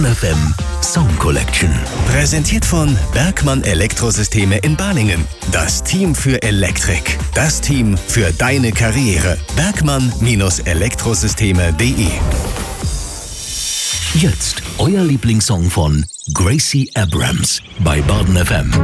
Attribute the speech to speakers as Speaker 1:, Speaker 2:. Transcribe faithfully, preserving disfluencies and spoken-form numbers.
Speaker 1: Baden F M Song Collection. Präsentiert von Bergmann Elektrosysteme in Balingen. Das Team für Elektrik. Das Team für deine Karriere. Bergmann Elektrosysteme punkt de. Jetzt euer Lieblingssong von Gracie Abrams bei Baden F M.